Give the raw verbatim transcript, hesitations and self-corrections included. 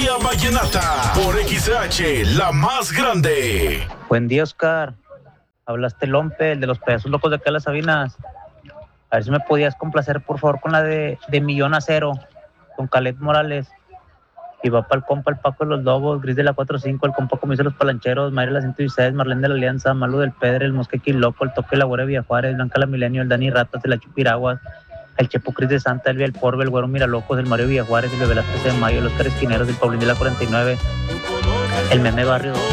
Melodía Vallenata por X H, la más grande. Buen día, Oscar. Hablaste Lompe, el de los pedazos locos de acá de las Sabinas. A ver si me podías complacer, por favor, con la de, de Millón a Cero, con Caleb Morales. Y va para el compa, el Paco de los Lobos, Gris de la cuatro cinco, el compa Comiso de los Palancheros, Mayra de la ciento dieciséis, Marlene de la Alianza, Malu del Pedre, el Mosquequi Loco, el Toque de la Güera de Villajuárez, Blanca la Milenio, el Dani Ratas de la Chupiraguas, el Chepo Cris de Santa, el Vía el Porbe, el Güero Miralocos, el Mario Villajuárez, el Bebé las trece de mayo, el Oscar Esquineros, el Paulín de la cuarenta y nueve, el Meme Barrio